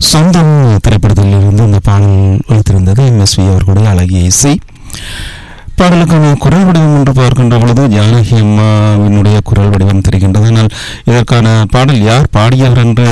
சொந்தம் திரைப்படத்தில் இருந்து இந்த பாடல் ஒலித்திருந்தது. MSV அவர்களுடைய அழகிய இசை. பாடலுக்கான குரல் வடிவம் என்று பார்க்கின்ற பொழுது ஜானகி அம்மாவினுடைய குரல் வடிவம் தெரிகின்றது. ஆனால் இதற்கான பாடல் யார் பாடியவர் என்று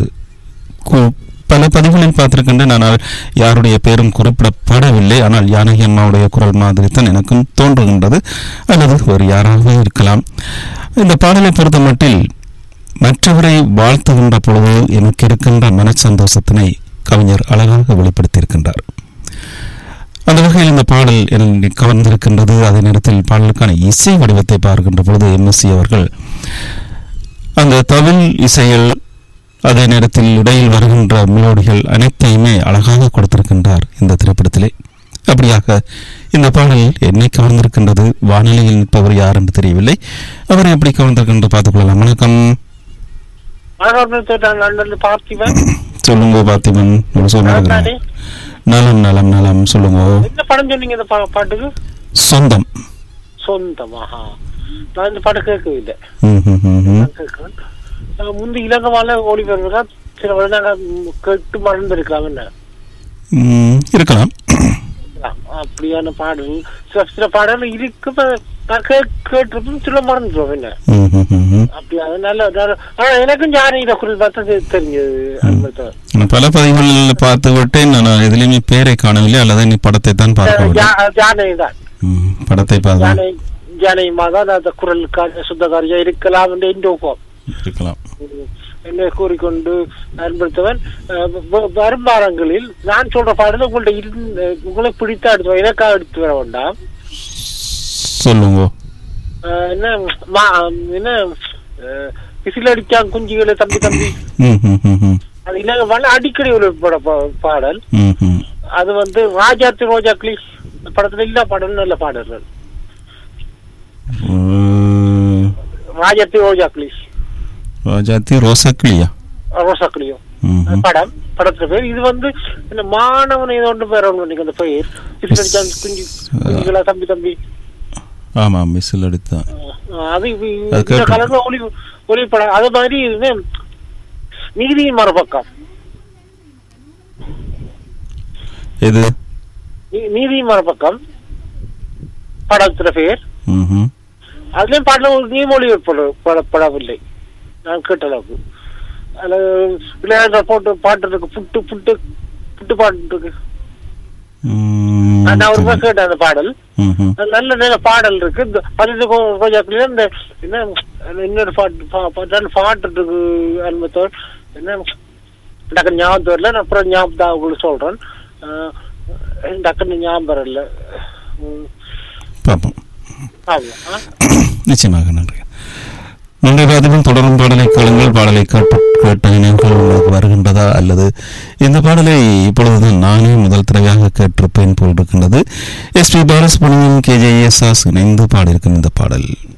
பல பதிவுகளில் பார்த்திருக்கின்றேன். ஆனால் யாருடைய பேரும் குறிப்பிடப்படவில்லை. ஆனால் ஜானகி அம்மாவுடைய குரல் மாதிரி தான் எனக்கும் தோன்றுகின்றது, அல்லது ஒரு யாராக இருக்கலாம். இந்த பாடலை பொறுத்த மட்டில் மற்றவரை வாழ்த்துகின்ற பொழுது எனக்கு இருக்கின்ற மனச்சந்தோஷத்தினை கவிஞர் அழகாக வெளிப்படுத்தியிருக்கின்றார். அந்த வகையில் இந்த பாடல் என்னை கவர்ந்திருக்கின்றது. அதே நேரத்தில் பாடலுக்கான இசை வடிவத்தை பார்க்கின்ற பொழுது MSC அவர்கள் அந்த தவில் இசையில், அதே நேரத்தில் இடையில் வருகின்ற மெலோடிகள் அனைத்தையுமே அழகாக கொடுத்திருக்கின்றார் இந்த திரைப்படத்திலே. அப்படியாக இந்த பாடல் என்னை கவர்ந்திருக்கின்றது. வானிலையில் நிற்பவர் யார் என்று தெரியவில்லை. அவர் எப்படி கவர்ந்திருக்கின்ற பார்த்துக் கொள்ளலாம். வணக்கம். சொல்லுங்க பார்த்திபன். நலம் நலம் நலம். சொல்லுங்க. என்ன படம் சொன்னீங்க இந்த பாட்டுக்கு? சொந்தம். சொந்தமாக நான் இந்த பாட்டு கேட்கவில்லை. முந்தி இலங்கமான ஒளிபெறுவதா சில வருடங்கள் கேட்டு மறந்திருக்கலாம். என்ன இருக்கலாம் அப்படியான பாடல். சில பாடல் இருக்கு கேட்டு சில மறந்துடும். என்ன அப்படியா? நல்ல. ஆனா எனக்கும் ஜானகியோட குரல் பார்த்தா தெரிஞ்சது. பல பதிவுகளில் பார்த்து விட்டேன். நான் எதுலையுமே பேரை காணவில்லை, அல்லது நீ படத்தை தான் பார்க்க. ஜானகி தான் படத்தை பார்த்து. ஜானகி மாதான் அந்த குரலுக்கான சுத்தகாரியா இருக்கலாம் என்று இருக்கலாம் என்னை கூறிக்கொண்டு அன்படுத்தவன். வருமானங்களில் நான் சொல்ற பாடல உங்களை பிடித்தா எடுத்து எனக்காக எடுத்து வர வேண்டாம். சொல்லுங்க. என்ன விசில் அடிச்சா குஞ்சுகளை தம்பி தம்பி அது இல்ல அடிக்கடி ஒரு பாடல். அது ராஜாத்தி ரோஜா கிளீஸ் படத்துல இல்ல பாடல். நல்ல பாடல்கள். ராஜாத்தி ரோஜா கிளீஸ். ராஜாத்தி ரோசாக்கிளியா? ரோசாக்கிளியோ படம். படத்துல பேர் இது மாணவன் ஏதோ ஒன்று பேர் ஒன்று. அந்த பெயர் விசில் அடிச்சா குஞ்சுகளா தம்பி தம்பி. ஆமா, விசில் அடித்தா. அது கலந்து ஒளி படம். அது மாதிரி நீதியின் மறுபக்கம். எது? நீதியின் மறுபக்கம் படத்துல பேர். அதுலயும் பாடல ஒரு நீமொழி படவில்லை நான் கேட்ட அளவுக்கு. அதுல விளையாடுற பாட்டு இருக்கு. புட்டு புட்டு புட்டு பாட்டு இருக்கு. நான் ஒரு முறை கேட்டேன் அந்த பாடல். நல்ல நல்ல பாடல் இருக்கு. இந்த இன்னொரு பாட்டு இருக்கு. அனுமத்தோர் என்ன டக்குனு ஞாபகம் வரல. நான் அப்புறம் ஞாபகம் உங்களுக்கு சொல்றேன். டக்குனு ஞாபகம் வரல. நிச்சயமாக. நன்றி. நன்றி பாதிப்பும் தொடரும் பாடலை கேளுங்கள். பாடலை கேட்ட நினைவுகள் உங்களுக்கு வருகின்றதா, அல்லது இந்த பாடலை இப்பொழுதுதான் நானே முதல் தடவையாக கேட்டிருப்பேன் போல் இருக்கின்றது. SP பாலசுப்ரமணியம் KJS இணைந்து பாடியிருக்கும் இந்த பாடல்.